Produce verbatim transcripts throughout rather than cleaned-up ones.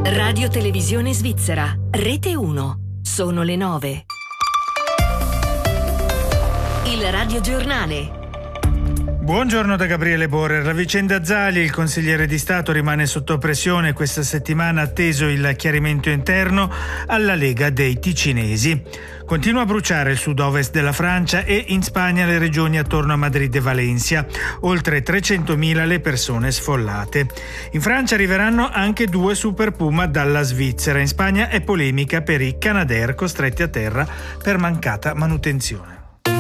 Radio Televisione Svizzera, Rete uno. Sono le nove. Il radiogiornale. Buongiorno da Gabriele Borrer. La vicenda Zali, il consigliere di Stato rimane sotto pressione questa settimana, atteso il chiarimento interno alla Lega dei Ticinesi. Continua a bruciare il sud-ovest della Francia e in Spagna le regioni attorno a Madrid e Valencia. Oltre trecentomila le persone sfollate. In Francia arriveranno anche due Super Puma dalla Svizzera. In Spagna è polemica per i Canadair costretti a terra per mancata manutenzione.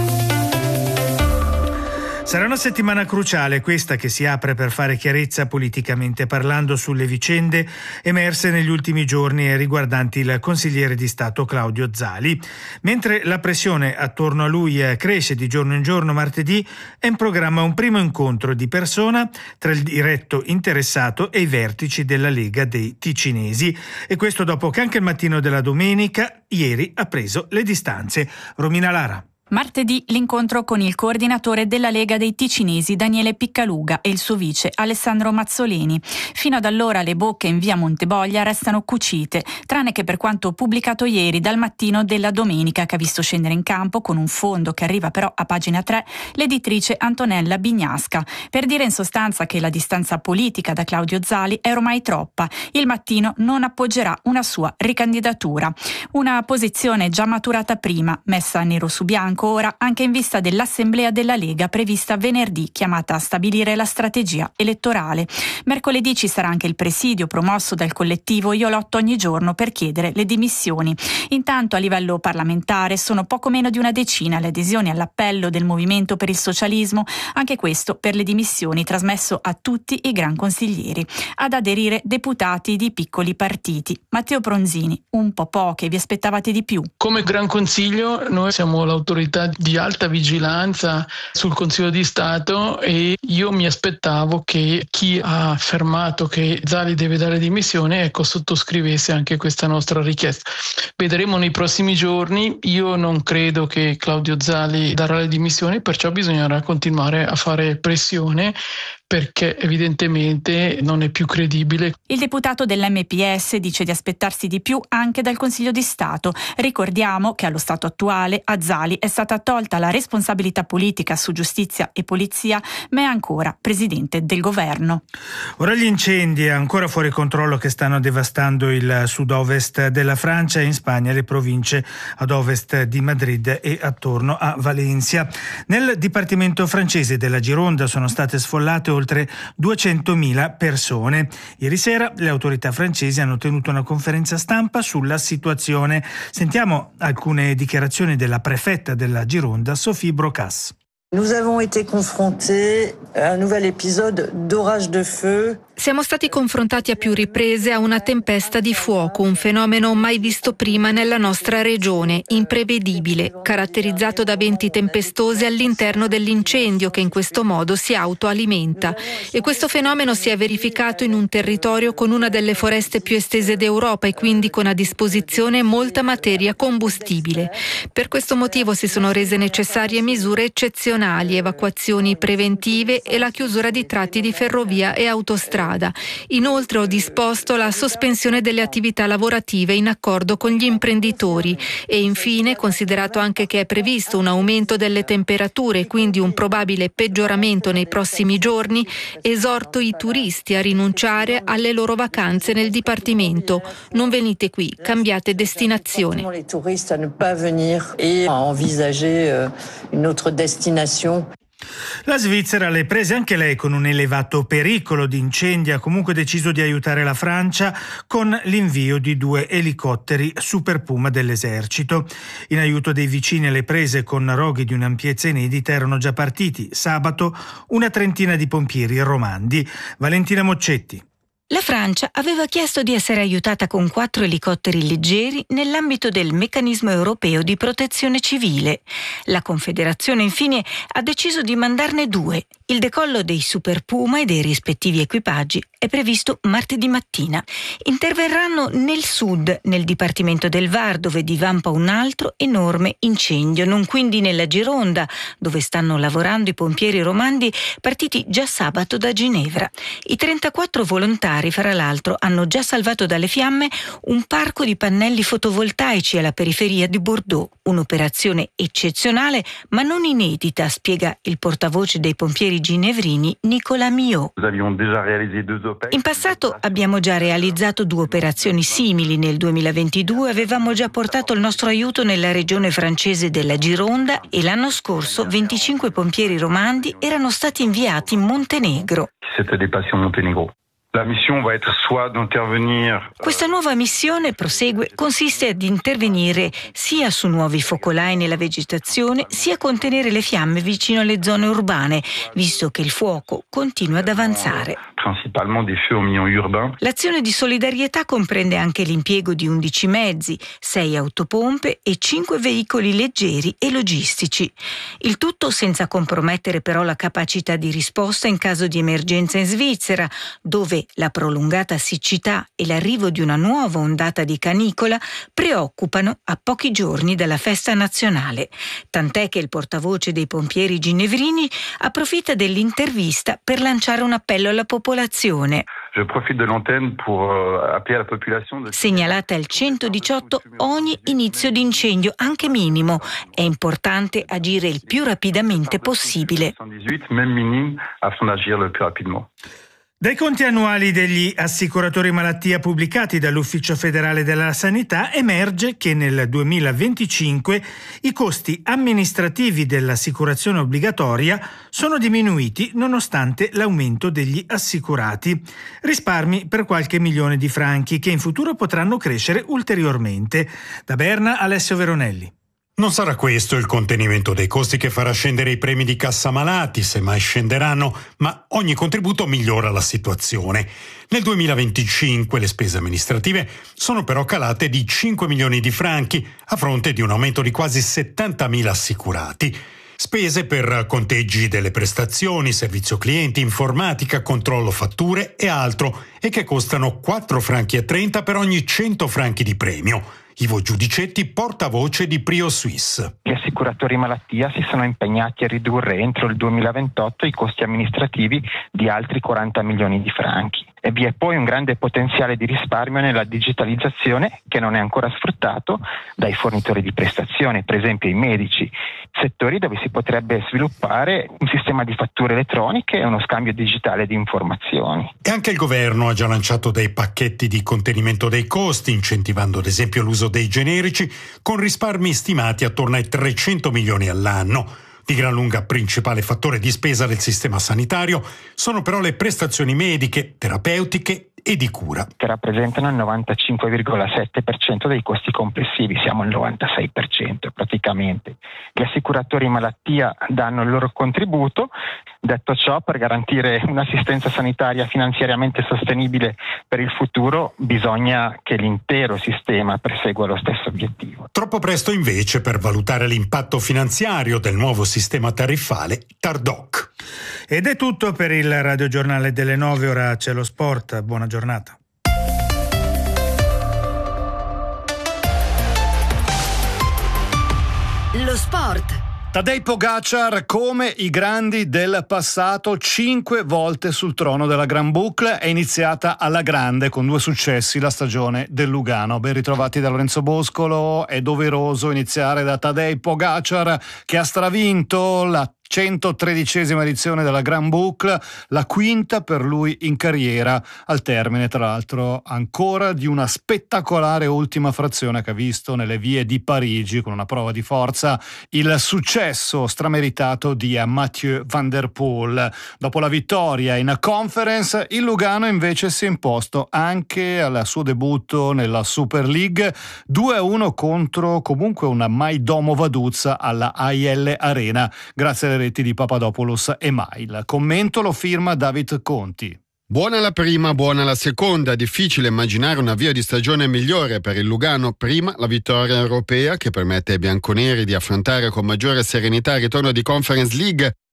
Sarà una settimana cruciale questa che si apre per fare chiarezza politicamente parlando sulle vicende emerse negli ultimi giorni riguardanti il consigliere di Stato Claudio Zali. Mentre la pressione attorno a lui cresce di giorno in giorno, martedì è in programma un primo incontro di persona tra il diretto interessato e i vertici della Lega dei Ticinesi. E questo dopo che anche il mattino della domenica, ieri, ha preso le distanze. Romina Lara. Martedì l'incontro con il coordinatore della Lega dei Ticinesi Daniele Piccaluga e il suo vice Alessandro Mazzoleni. Fino ad allora le bocche in via Monteboglia restano cucite, tranne che per quanto pubblicato ieri dal mattino della domenica, che ha visto scendere in campo con un fondo che arriva però a pagina tre l'editrice Antonella Bignasca, per dire in sostanza che la distanza politica da Claudio Zali è ormai troppa. Il mattino non appoggerà una sua ricandidatura. Una posizione già maturata prima, messa nero su bianco ora anche in vista dell'assemblea della Lega prevista venerdì, chiamata a stabilire la strategia elettorale. Mercoledì ci sarà anche il presidio promosso dal collettivo Io lotto ogni giorno per chiedere le dimissioni. Intanto a livello parlamentare sono poco meno di una decina le adesioni all'appello del Movimento per il Socialismo, anche questo per le dimissioni trasmesso a tutti i gran consiglieri. Ad aderire deputati di piccoli partiti. Matteo Pronzini, un po' poche, vi aspettavate di più? Come Gran Consiglio noi siamo l'autorità di alta vigilanza sul Consiglio di Stato e io mi aspettavo che chi ha affermato che Zali deve dare dimissione, ecco, sottoscrivesse anche questa nostra richiesta. Vedremo nei prossimi giorni. Io non credo che Claudio Zali darà le dimissioni, perciò bisognerà continuare a fare pressione, perché evidentemente non è più credibile. Il deputato dell'M P S dice di aspettarsi di più anche dal Consiglio di Stato. Ricordiamo che allo stato attuale a Zali è stata tolta la responsabilità politica su giustizia e polizia, ma è ancora presidente del governo. Ora gli incendi ancora fuori controllo che stanno devastando il sud-ovest della Francia e in Spagna le province ad ovest di Madrid e attorno a Valencia. Nel dipartimento francese della Gironda sono state sfollate oltre duecentomila persone. Ieri sera le autorità francesi hanno tenuto una conferenza stampa sulla situazione. Sentiamo alcune dichiarazioni della prefetta della Gironda, Sophie Brocas. Nous avons été confrontés à un nouvel épisode d'orage de feu. Siamo stati confrontati a più riprese a una tempesta di fuoco, un fenomeno mai visto prima nella nostra regione, imprevedibile, caratterizzato da venti tempestosi all'interno dell'incendio che in questo modo si autoalimenta. E questo fenomeno si è verificato in un territorio con una delle foreste più estese d'Europa e quindi con a disposizione molta materia combustibile. Per questo motivo si sono rese necessarie misure eccezionali, evacuazioni preventive e la chiusura di tratti di ferrovia e autostrada. Inoltre ho disposto la sospensione delle attività lavorative in accordo con gli imprenditori e infine, considerato anche che è previsto un aumento delle temperature e quindi un probabile peggioramento nei prossimi giorni, esorto i turisti a rinunciare alle loro vacanze nel dipartimento. Non venite qui, cambiate destinazione. Les touristes à ne pas venir et à envisager une autre destination. La Svizzera l'è presa anche lei con un elevato pericolo di incendi, ha comunque deciso di aiutare la Francia con l'invio di due elicotteri Super Puma dell'esercito. In aiuto dei vicini alle prese con roghi di un'ampiezza inedita erano già partiti sabato una trentina di pompieri romandi. Valentina Moccetti. La Francia aveva chiesto di essere aiutata con quattro elicotteri leggeri nell'ambito del meccanismo europeo di protezione civile. La Confederazione infine ha deciso di mandarne due, Il decollo dei Super Puma e dei rispettivi equipaggi è previsto martedì mattina. Interverranno nel sud, nel dipartimento del Var, dove divampa un altro enorme incendio, non quindi nella Gironda, dove stanno lavorando i pompieri romandi partiti già sabato da Ginevra. I trentaquattro volontari, fra l'altro, hanno già salvato dalle fiamme un parco di pannelli fotovoltaici alla periferia di Bordeaux. Un'operazione eccezionale, ma non inedita, spiega il portavoce dei pompieri ginevrini Nicolas Millot. In passato abbiamo già realizzato due operazioni simili. Nel duemilaventidue avevamo già portato il nostro aiuto nella regione francese della Gironda e l'anno scorso venticinque pompieri romandi erano stati inviati in Montenegro. La mission va être soit d'intervenir. Questa nuova missione, prosegue, consiste ad intervenire sia su nuovi focolai nella vegetazione, sia contenere le fiamme vicino alle zone urbane, visto che il fuoco continua ad avanzare. Principalement des feux au milieu urbain. L'azione di solidarietà comprende anche l'impiego di undici mezzi, sei autopompe e cinque veicoli leggeri e logistici. Il tutto senza compromettere però la capacità di risposta in caso di emergenza in Svizzera, dove la prolungata siccità e l'arrivo di una nuova ondata di canicola preoccupano a pochi giorni dalla festa nazionale. Tant'è che il portavoce dei pompieri ginevrini approfitta dell'intervista per lanciare un appello alla popolazione. Je profite de l'antenne pour appeler la population de... Segnalate al centodiciotto ogni inizio di incendio, anche minimo. È importante agire il più rapidamente possibile. centodiciotto, même minime, afin d'agir le plus rapidement. Dai conti annuali degli assicuratori malattia pubblicati dall'Ufficio federale della sanità emerge che nel duemilaventicinque i costi amministrativi dell'assicurazione obbligatoria sono diminuiti nonostante l'aumento degli assicurati. Risparmi per qualche milione di franchi che in futuro potranno crescere ulteriormente. Da Berna, Alessio Veronelli. Non sarà questo il contenimento dei costi che farà scendere i premi di cassa malati, se mai scenderanno, ma ogni contributo migliora la situazione. Nel duemilaventicinque le spese amministrative sono però calate di cinque milioni di franchi, a fronte di un aumento di quasi settantamila assicurati. Spese per conteggi delle prestazioni, servizio clienti, informatica, controllo fatture e altro, e che costano quattro franchi e trenta per ogni cento franchi di premio. Ivo Giudicetti, portavoce di Prio Suisse. Gli assicuratori malattia si sono impegnati a ridurre entro il duemilaventotto i costi amministrativi di altri quaranta milioni di franchi. E vi è poi un grande potenziale di risparmio nella digitalizzazione che non è ancora sfruttato dai fornitori di prestazioni, per esempio i medici, settori dove si potrebbe sviluppare un sistema di fatture elettroniche e uno scambio digitale di informazioni. E anche il governo ha già lanciato dei pacchetti di contenimento dei costi, incentivando ad esempio l'uso dei generici, con risparmi stimati attorno ai trecento milioni all'anno. Di gran lunga principale fattore di spesa del sistema sanitario sono però le prestazioni mediche, terapeutiche e di cura, che rappresentano il novantacinque virgola sette per cento dei costi complessivi, siamo al novantasei per cento praticamente. Gli assicuratori malattia danno il loro contributo. Detto ciò, per garantire un'assistenza sanitaria finanziariamente sostenibile per il futuro bisogna che l'intero sistema persegua lo stesso obiettivo. Troppo presto invece per valutare l'impatto finanziario del nuovo sistema tariffale Tardoc. Ed è tutto per il radiogiornale delle nove, ora c'è lo sport. Buona giornata. Lo sport. Tadej Pogacar, come i grandi del passato, cinque volte sul trono della Grand Boucle, è iniziata alla grande con due successi la stagione del Lugano. Ben ritrovati da Lorenzo Boscolo. È doveroso iniziare da Tadej Pogacar, che ha stravinto la centotredicesima edizione della Grand Boucle, la quinta per lui in carriera, al termine tra l'altro ancora di una spettacolare ultima frazione che ha visto nelle vie di Parigi, con una prova di forza, il successo strameritato di Mathieu Van Der Poel. Dopo la vittoria in Conference, il Lugano invece si è imposto anche al suo debutto nella Super League, due a uno contro comunque una Maidomo Vaduzza alla A I L Arena, grazie alle reti di Papadopoulos e Mail. Commento lo firma David Conti. Buona la prima, buona la seconda. Difficile immaginare un avvio di stagione migliore per il Lugano. Prima la vittoria europea che permette ai bianconeri di affrontare con maggiore serenità il ritorno di Conference League.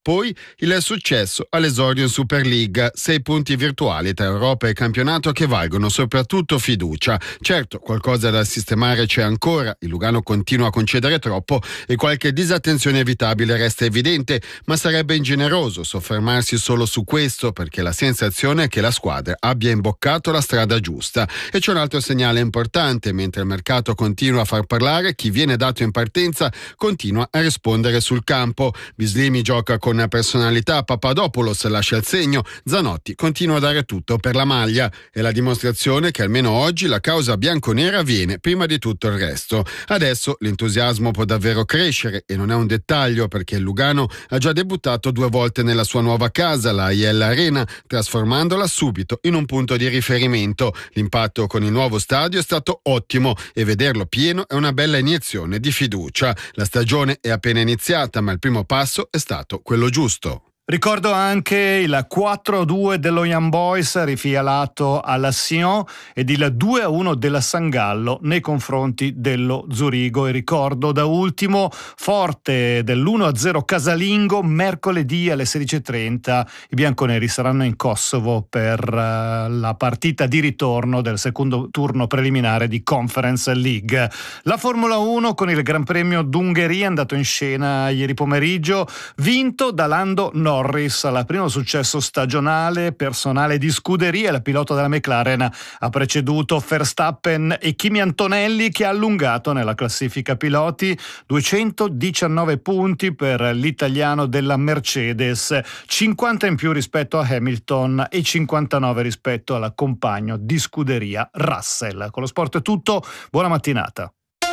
Poi il successo all'esordio in Super League, sei punti virtuali tra Europa e campionato che valgono soprattutto fiducia. Certo, qualcosa da sistemare c'è ancora, il Lugano continua a concedere troppo e qualche disattenzione evitabile resta evidente, ma sarebbe ingeneroso soffermarsi solo su questo, perché la sensazione è che la squadra abbia imboccato la strada giusta. E c'è un altro segnale importante: mentre il mercato continua a far parlare, chi viene dato in partenza continua a rispondere sul campo. Bislimi gioca con personalità, Papadopoulos lascia il segno, Zanotti continua a dare tutto per la maglia. È la dimostrazione che almeno oggi la causa bianconera viene prima di tutto il resto. Adesso l'entusiasmo può davvero crescere e non è un dettaglio, perché il Lugano ha già debuttato due volte nella sua nuova casa, la I L Arena, trasformandola subito in un punto di riferimento. L'impatto con il nuovo stadio è stato ottimo e vederlo pieno è una bella iniezione di fiducia. La stagione è appena iniziata, ma il primo passo è stato quello giusto. Ricordo anche il quattro a due dello Young Boys rifialato alla Sion ed il due a uno della San Gallo nei confronti dello Zurigo. E ricordo da ultimo forte dell'uno a zero casalingo mercoledì alle sedici e trenta. I bianconeri saranno in Kosovo per uh, la partita di ritorno del secondo turno preliminare di Conference League. La Formula uno con il Gran Premio d'Ungheria andato in scena ieri pomeriggio, vinto da Lando Norris. Norris al primo successo stagionale personale di scuderia. Il pilota della McLaren ha preceduto Verstappen e Kimi Antonelli, che ha allungato nella classifica piloti. duecentodiciannove punti per l'italiano della Mercedes, cinquanta in più rispetto a Hamilton e cinquantanove rispetto al compagno di scuderia Russell. Con lo sport è tutto, buona mattinata.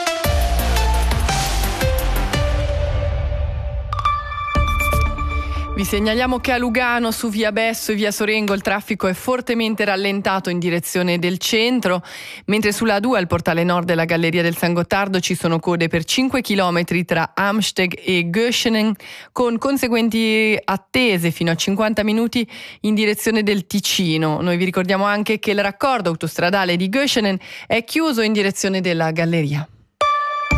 Vi segnaliamo che a Lugano su via Besso e via Sorengo il traffico è fortemente rallentato in direzione del centro, mentre sulla A due al portale nord della Galleria del San Gottardo ci sono code per cinque chilometri tra Amsteg e Göschenen, con conseguenti attese fino a cinquanta minuti in direzione del Ticino. Noi vi ricordiamo anche che il raccordo autostradale di Göschenen è chiuso in direzione della Galleria.